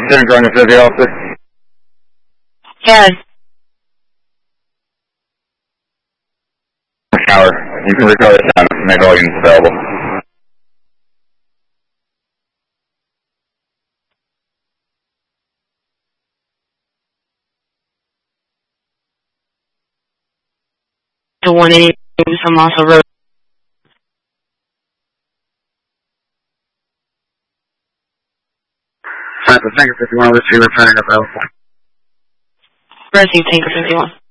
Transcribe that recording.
Lieutenant Grant, is the officer? Yes. Shower. You can recover the time and make all units available. The 180 from also road. Tanker 51, let's see, returning available. Received Tanker 51.